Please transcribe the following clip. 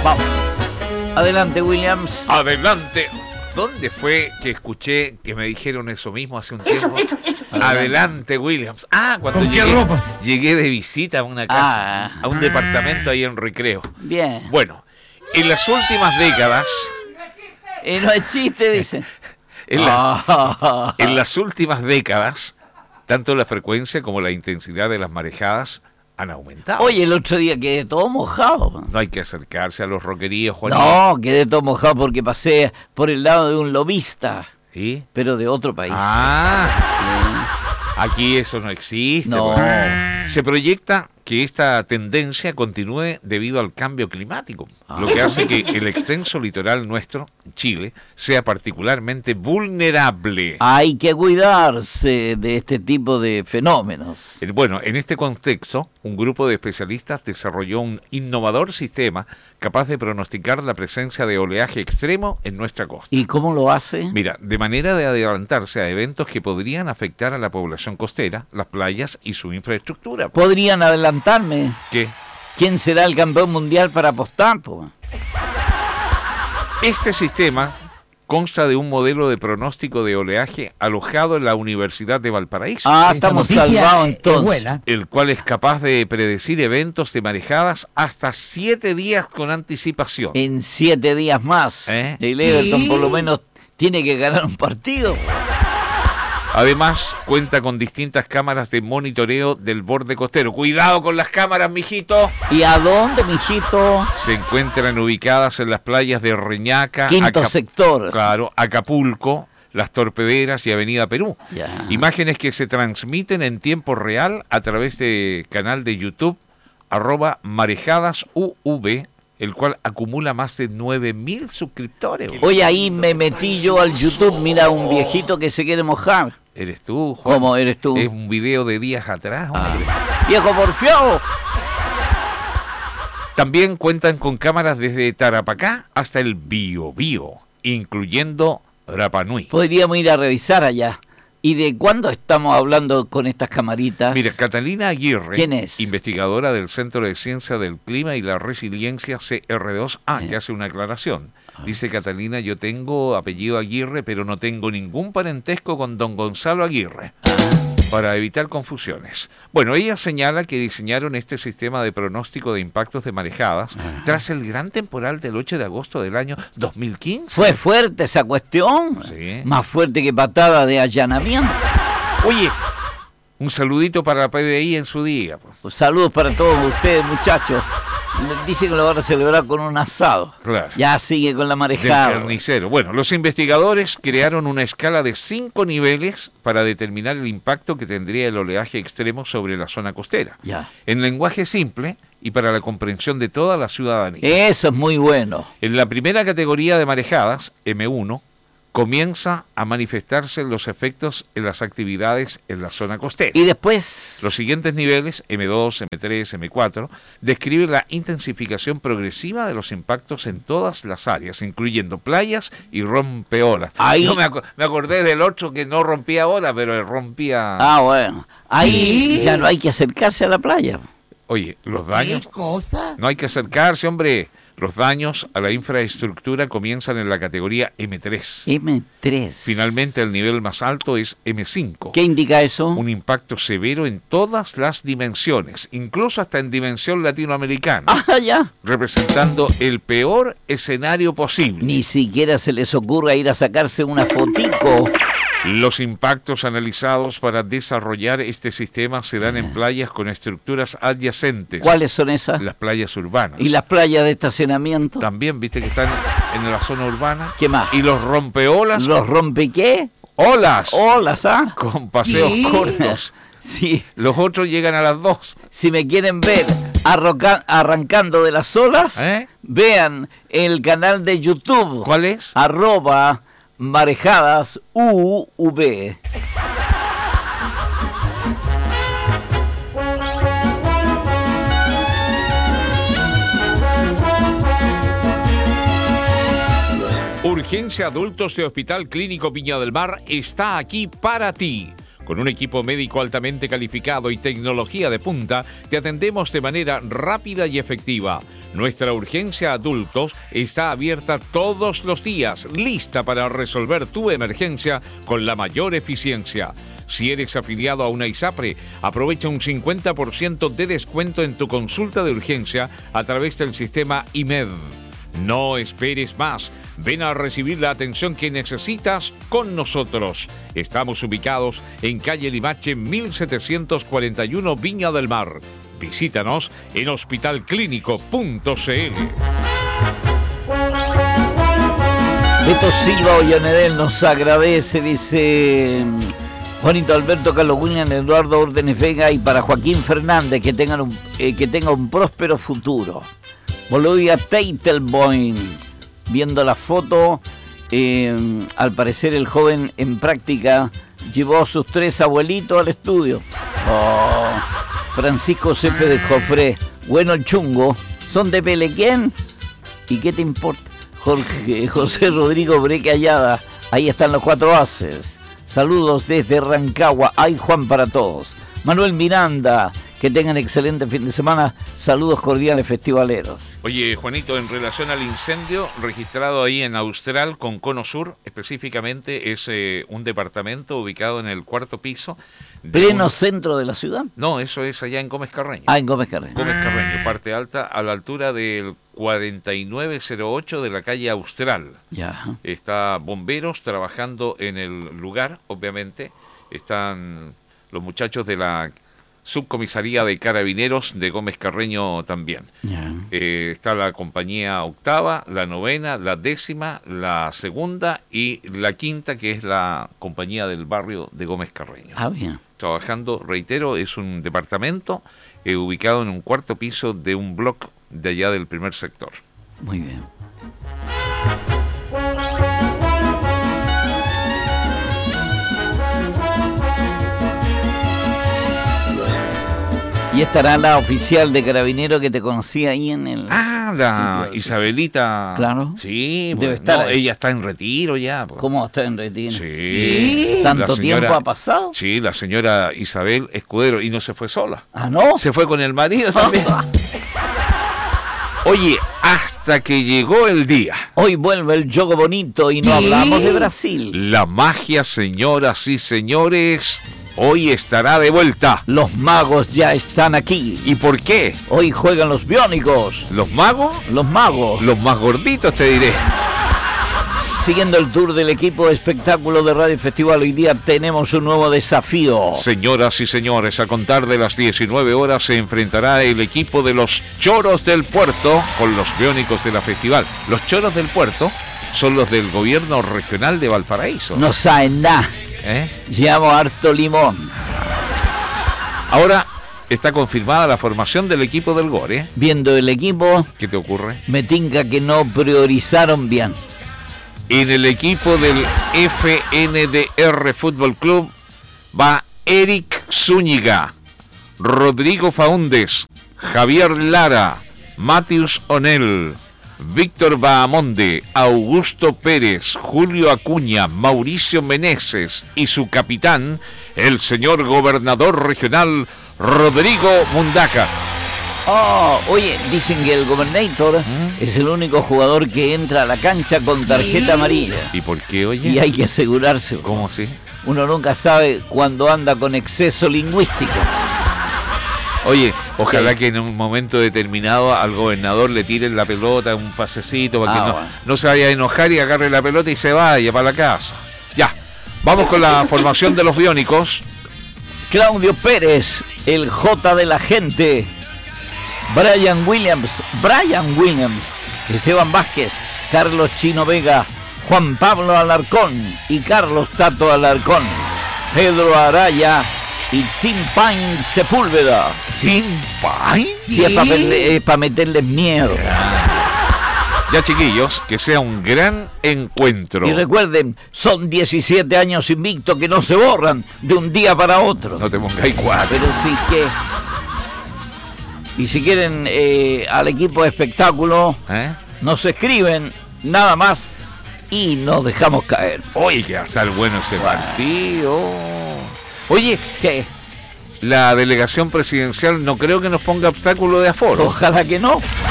Vamos. Adelante, Williams. Adelante. ¿Dónde fue que escuché que me dijeron eso mismo hace un tiempo? Adelante, Williams. Cuando llegué de visita a una casa, a un departamento ahí en Recreo. Bien. Bueno, en las últimas décadas... no es chiste, dice. En las últimas décadas, tanto la frecuencia como la intensidad de las marejadas han aumentado. Oye, el otro día quedé todo mojado. No hay que acercarse a los roqueríos, Juanito. No, quedé todo mojado porque pasé por el lado de un lobista. ¿Sí? Pero de otro país. Aquí eso no existe. No. Bueno. Se proyecta que esta tendencia continúe debido al cambio climático, lo que hace que el extenso litoral nuestro, Chile, sea particularmente vulnerable. Hay que cuidarse de este tipo de fenómenos. Bueno, en este contexto, un grupo de especialistas desarrolló un innovador sistema capaz de pronosticar la presencia de oleaje extremo en nuestra costa. ¿Y cómo lo hace? Mira, de manera de adelantarse a eventos que podrían afectar a la población costera, las playas y su infraestructura. Podrían adelantarme. ¿Qué? ¿Quién será el campeón mundial para apostar? Este sistema consta de un modelo de pronóstico de oleaje alojado en la Universidad de Valparaíso. Estamos salvados entonces. El cual es capaz de predecir eventos de marejadas hasta 7 días con anticipación. En 7 días más. El Everton por lo menos tiene que ganar un partido. Además, cuenta con distintas cámaras de monitoreo del borde costero. ¡Cuidado con las cámaras, mijito! ¿Y a dónde, mijito? Se encuentran ubicadas en las playas de Reñaca, Quinto sector. Claro, Acapulco, Las Torpederas y Avenida Perú. Ya. Imágenes que se transmiten en tiempo real a través del canal de YouTube @marejadasuv, el cual acumula más de 9.000 suscriptores. Oye, ahí me metí yo al YouTube, mira un viejito que se quiere mojar. ¿Eres tú, Juan? ¿Cómo eres tú? Es un video de días atrás, hombre. ¡Viejo porfiado! También cuentan con cámaras desde Tarapacá hasta el Biobío, incluyendo Rapa Nui. Podríamos ir a revisar allá. ¿Y de cuándo estamos hablando con estas camaritas? Mira, Catalina Aguirre, ¿quién es? Investigadora del Centro de Ciencia del Clima y la Resiliencia CR2A, que hace una aclaración. Dice Catalina, yo tengo apellido Aguirre, pero no tengo ningún parentesco con don Gonzalo Aguirre, para evitar confusiones. Bueno, ella señala que diseñaron este sistema de pronóstico de impactos de marejadas tras el gran temporal del 8 de agosto del año 2015. ¿Fue fuerte esa cuestión? Sí. Más fuerte que patada de allanamiento. Oye, un saludito para la PDI en su día. Pues saludos para todos ustedes, muchachos. Dice que lo van a celebrar con un asado. Claro. Ya sigue con la Del marejada. carnicero. Bueno, los investigadores crearon una escala de 5 niveles para determinar el impacto que tendría el oleaje extremo sobre la zona costera. Ya. En lenguaje simple y para la comprensión de toda la ciudadanía. Eso es muy bueno. En la primera categoría de marejadas, M1, comienza a manifestarse los efectos en las actividades en la zona costera. Y después... Los siguientes niveles, M2, M3, M4, describen la intensificación progresiva de los impactos en todas las áreas, incluyendo playas y rompeolas. Ahí... Yo me acordé del otro que no rompía olas, pero rompía... bueno. Ahí ya no hay que acercarse a la playa. Oye, los daños... ¿Qué cosa? No hay que acercarse, hombre. Los daños a la infraestructura comienzan en la categoría M3. M3. Finalmente, el nivel más alto es M5. ¿Qué indica eso? Un impacto severo en todas las dimensiones, incluso hasta en dimensión latinoamericana, Ya. representando el peor escenario posible. Ni siquiera se les ocurra ir a sacarse una fotico. Los impactos analizados para desarrollar este sistema se dan en playas con estructuras adyacentes. ¿Cuáles son esas? Las playas urbanas. ¿Y las playas de estacionamiento? También, viste que están en la zona urbana. ¿Qué más? Y los rompeolas. ¿Los rompe qué? Olas. Olas, Con paseos cortos. Sí. Los otros llegan a las 2. Si me quieren ver arrancando de las olas, vean el canal de YouTube. ¿Cuál es? @marejadas UV. Urgencia Adultos de Hospital Clínico Viña del Mar está aquí para ti. Con un equipo médico altamente calificado y tecnología de punta, te atendemos de manera rápida y efectiva. Nuestra urgencia adultos está abierta todos los días, lista para resolver tu emergencia con la mayor eficiencia. Si eres afiliado a una ISAPRE, aprovecha un 50% de descuento en tu consulta de urgencia a través del sistema IMED. No esperes más. Ven a recibir la atención que necesitas con nosotros. Estamos ubicados en calle Limache 1741 Viña del Mar. Visítanos en hospitalclínico.cl. Beto Silva Ollanedel nos agradece, dice Juanito Alberto, Carlos William, Eduardo Órdenes Vega, y para Joaquín Fernández, que tenga un próspero futuro. Bolivia Teitelboim, viendo la foto, al parecer el joven en práctica llevó a sus 3 abuelitos al estudio. Francisco Cepeda de Jofré, bueno el chungo, ¿son de Pelequén? ¿Y qué te importa? José Rodrigo Breque Ayada, ahí están los 4 ases. Saludos desde Rancagua, hay Juan para todos. Manuel Miranda, que tengan excelente fin de semana. Saludos cordiales festivaleros. Oye, Juanito, en relación al incendio registrado ahí en Austral con Cono Sur, específicamente es un departamento ubicado en el 4º piso. ¿Pleno centro de la ciudad? No, eso es allá en Gómez Carreño. Ah, en Gómez Carreño. Gómez Carreño, parte alta, a la altura del 4908 de la calle Austral. Ya. Está bomberos trabajando en el lugar, obviamente. Están los muchachos de la Subcomisaría de Carabineros de Gómez Carreño también. Yeah. Está la compañía octava, la novena, la 10ª, la 2ª y la 5ª, que es la compañía del barrio de Gómez Carreño. Ah, bien. Trabajando, reitero, es un departamento ubicado en un 4º piso de un bloque de allá del primer sector. Muy bien. Y estará la oficial de Carabinero que te conocía ahí en el... Ah, la sitio, Isabelita. Claro. Sí, debe estar. No, ella está en retiro ya. Pues. ¿Cómo está en retiro? Sí. ¿Tanto tiempo ha pasado? Sí, la señora Isabel Escudero, y no se fue sola. ¿Ah, no? Se fue con el marido también. Oye, hasta que llegó el día. Hoy vuelve el Jogo Bonito y no hablamos de Brasil. La magia, señoras y señores, hoy estará de vuelta. Los magos ya están aquí. ¿Y por qué? Hoy juegan los biónicos. ¿Los magos? Los magos. Los más gorditos, te diré. Siguiendo el tour del equipo de espectáculo de Radio Festival, hoy día tenemos un nuevo desafío. Señoras y señores, a contar de las 19 horas se enfrentará el equipo de los Choros del Puerto con los biónicos de la Festival. Los Choros del Puerto son los del gobierno regional de Valparaíso. No saben nada. Llamo harto limón. Ahora está confirmada la formación del equipo del GOR, Viendo el equipo, ¿qué te ocurre? Me tinca que no priorizaron bien. En el equipo del FNDR Fútbol Club va Eric Zúñiga, Rodrigo Faúndez, Javier Lara, Matius Onel, Víctor Bahamonde, Augusto Pérez, Julio Acuña, Mauricio Meneses y su capitán, el señor gobernador regional Rodrigo Mundaca. Oye, dicen que el Gobernator es el único jugador que entra a la cancha con tarjeta amarilla. ¿Y por qué, oye? Y hay que asegurarse. ¿Cómo así? Uno nunca sabe cuando anda con exceso lingüístico. Oye, ojalá que en un momento determinado al gobernador le tiren la pelota, un pasecito, para que no se vaya a enojar y agarre la pelota y se vaya para la casa. Ya, vamos con la formación de los biónicos. Claudio Pérez, el J de la gente. Brian Williams, Esteban Vázquez, Carlos Chino Vega, Juan Pablo Alarcón y Carlos Tato Alarcón, Pedro Araya y Tim Pine Sepúlveda. ¿Tim Pine? Sí, es para meterles miedo. Ya, chiquillos, que sea un gran encuentro. Y recuerden, son 17 años invictos que no se borran de un día para otro. No te pongáis 4. Pero sí que... Y si quieren al equipo de espectáculo, nos escriben nada más y nos dejamos caer. Oye, que va a estar bueno ese partido. Oye, ¿Qué? la delegación presidencial no creo que nos ponga obstáculo de aforo. Ojalá que no.